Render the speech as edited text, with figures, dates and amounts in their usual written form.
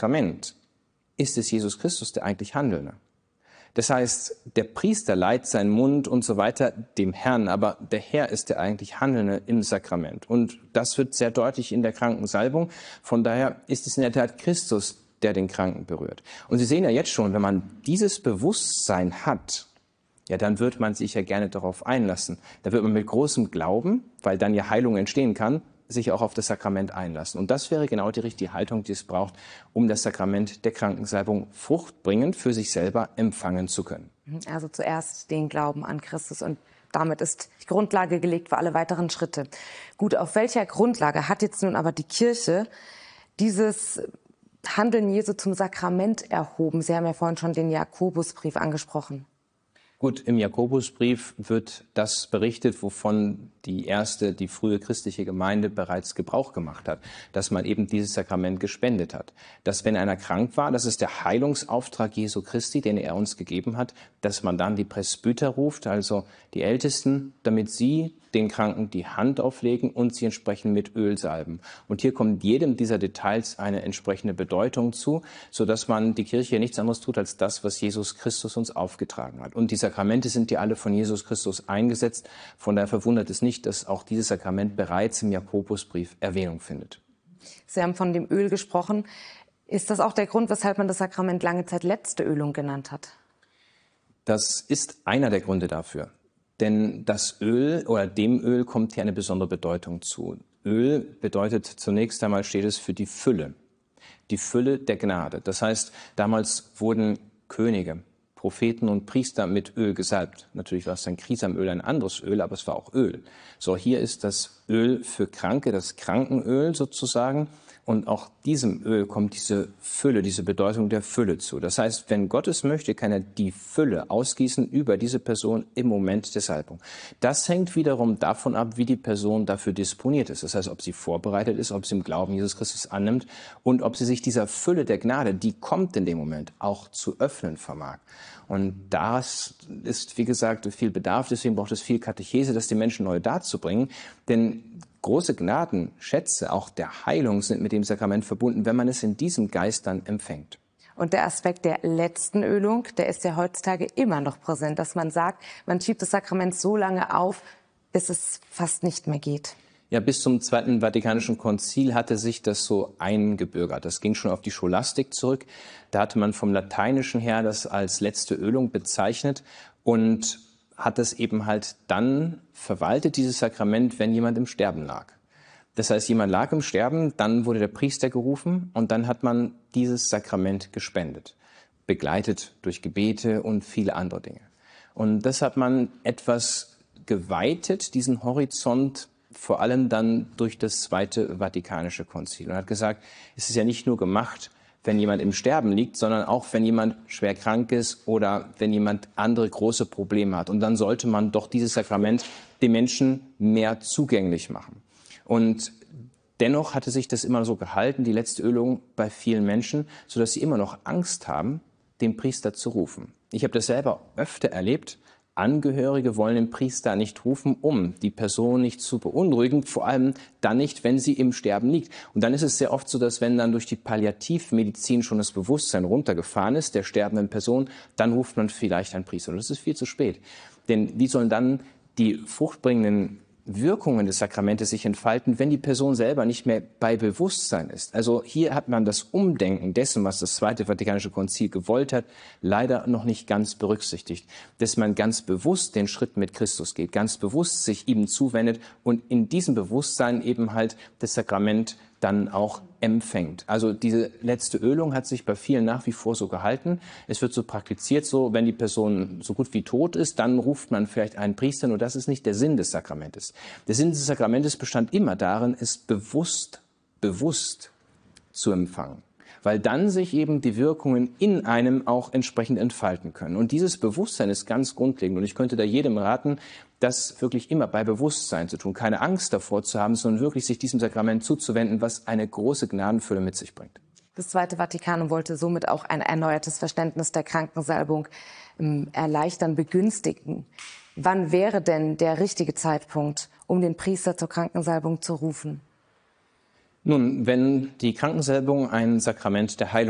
Sakrament ist es Jesus Christus, der eigentlich Handelnde. Das heißt, der Priester leiht seinen Mund und so weiter dem Herrn, aber der Herr ist der eigentlich Handelnde im Sakrament. Und das wird sehr deutlich in der Krankensalbung. Von daher ist es in der Tat Christus, der den Kranken berührt. Und Sie sehen ja jetzt schon, wenn man dieses Bewusstsein hat, ja, dann wird man sich ja gerne darauf einlassen. Da wird man mit großem Glauben, weil dann ja Heilung entstehen kann, sich auch auf das Sakrament einlassen. Und das wäre genau die richtige Haltung, die es braucht, um das Sakrament der Krankensalbung fruchtbringend für sich selber empfangen zu können. Also zuerst den Glauben an Christus und damit ist die Grundlage gelegt für alle weiteren Schritte. Gut, auf welcher Grundlage hat jetzt nun aber die Kirche dieses Handeln Jesu zum Sakrament erhoben? Sie haben ja vorhin schon den Jakobusbrief angesprochen. Gut, im Jakobusbrief wird das berichtet, wovon die frühe christliche Gemeinde bereits Gebrauch gemacht hat, dass man eben dieses Sakrament gespendet hat. Dass wenn einer krank war, das ist der Heilungsauftrag Jesu Christi, den er uns gegeben hat, dass man dann die Presbyter ruft, also die Ältesten, damit sie den Kranken die Hand auflegen und sie entsprechend mit Öl salben. Und hier kommt jedem dieser Details eine entsprechende Bedeutung zu, sodass man die Kirche nichts anderes tut als das, was Jesus Christus uns aufgetragen hat. Und die Sakramente sind ja alle von Jesus Christus eingesetzt. Von daher verwundert es nicht, dass auch dieses Sakrament bereits im Jakobusbrief Erwähnung findet. Sie haben von dem Öl gesprochen. Ist das auch der Grund, weshalb man das Sakrament lange Zeit letzte Ölung genannt hat? Das ist einer der Gründe dafür. Denn das Öl oder dem Öl kommt hier eine besondere Bedeutung zu. Öl bedeutet zunächst einmal, steht es für die Fülle der Gnade. Das heißt, damals wurden Könige, Propheten und Priester mit Öl gesalbt. Natürlich war es dann Krisamöl, ein anderes Öl, aber es war auch Öl. So, hier ist das Öl für Kranke, das Krankenöl sozusagen. Und auch diesem Öl kommt diese Fülle, diese Bedeutung der Fülle zu. Das heißt, wenn Gott es möchte, kann er die Fülle ausgießen über diese Person im Moment der Salbung. Das hängt wiederum davon ab, wie die Person dafür disponiert ist. Das heißt, ob sie vorbereitet ist, ob sie im Glauben Jesus Christus annimmt und ob sie sich dieser Fülle der Gnade, die kommt in dem Moment, auch zu öffnen vermag. Und das ist, wie gesagt, viel Bedarf. Deswegen braucht es viel Katechese, das den Menschen neu darzubringen. Denn große Gnadenschätze, auch der Heilung, sind mit dem Sakrament verbunden, wenn man es in diesem Geist dann empfängt. Und der Aspekt der letzten Ölung, der ist ja heutzutage immer noch präsent, dass man sagt, man schiebt das Sakrament so lange auf, bis es fast nicht mehr geht. Ja, bis zum Zweiten Vatikanischen Konzil hatte sich das so eingebürgert. Das ging schon auf die Scholastik zurück. Da hatte man vom Lateinischen her das als letzte Ölung bezeichnet und hat es eben halt dann verwaltet, dieses Sakrament, wenn jemand im Sterben lag. Das heißt, jemand lag im Sterben, dann wurde der Priester gerufen und dann hat man dieses Sakrament gespendet, begleitet durch Gebete und viele andere Dinge. Und das hat man etwas geweitet, diesen Horizont, vor allem dann durch das Zweite Vatikanische Konzil. Und hat gesagt, es ist ja nicht nur gemacht, wenn jemand im Sterben liegt, sondern auch, wenn jemand schwer krank ist oder wenn jemand andere große Probleme hat. Und dann sollte man doch dieses Sakrament den Menschen mehr zugänglich machen. Und dennoch hatte sich das immer so gehalten, die letzte Ölung bei vielen Menschen, sodass sie immer noch Angst haben, den Priester zu rufen. Ich habe das selber öfter erlebt. Angehörige wollen den Priester nicht rufen, um die Person nicht zu beunruhigen, vor allem dann nicht, wenn sie im Sterben liegt. Und dann ist es sehr oft so, dass wenn dann durch die Palliativmedizin schon das Bewusstsein runtergefahren ist, der sterbenden Person, dann ruft man vielleicht einen Priester. Und das ist viel zu spät. Denn wie sollen dann die fruchtbringenden Wirkungen des Sakramentes sich entfalten, wenn die Person selber nicht mehr bei Bewusstsein ist? Also hier hat man das Umdenken dessen, was das Zweite Vatikanische Konzil gewollt hat, leider noch nicht ganz berücksichtigt. Dass man ganz bewusst den Schritt mit Christus geht, ganz bewusst sich ihm zuwendet und in diesem Bewusstsein eben halt das Sakrament dann auch empfängt. Also diese letzte Ölung hat sich bei vielen nach wie vor so gehalten. Es wird so praktiziert, so wenn die Person so gut wie tot ist, dann ruft man vielleicht einen Priester. Nur das ist nicht der Sinn des Sakramentes. Der Sinn des Sakramentes bestand immer darin, es bewusst zu empfangen. Weil dann sich eben die Wirkungen in einem auch entsprechend entfalten können. Und dieses Bewusstsein ist ganz grundlegend. Und ich könnte da jedem raten, das wirklich immer bei Bewusstsein zu tun, keine Angst davor zu haben, sondern wirklich sich diesem Sakrament zuzuwenden, was eine große Gnadenfülle mit sich bringt. Das Zweite Vatikanum wollte somit auch ein erneuertes Verständnis der Krankensalbung erleichtern, begünstigen. Wann wäre denn der richtige Zeitpunkt, um den Priester zur Krankensalbung zu rufen? Nun, wenn die Krankensalbung ein Sakrament der Heilung